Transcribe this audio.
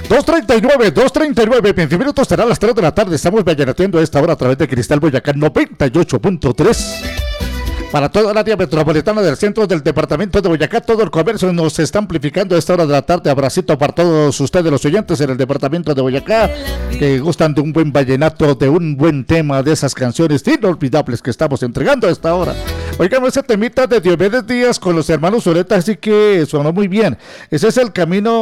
2:39, 20 minutos, será las 3 de la tarde. Estamos vallenateando a esta hora a través de Cristal Boyacá 98.3. Para toda el área metropolitana del centro del departamento de Boyacá, todo el comercio nos está amplificando a esta hora de la tarde. Abracito para todos ustedes, los oyentes en el departamento de Boyacá, que gustan de un buen vallenato, de un buen tema, de esas canciones inolvidables que estamos entregando a esta hora. Oigan, ese temita de Diomedes Díaz con los hermanos Zuleta, así que sonó muy bien. Ese es el camino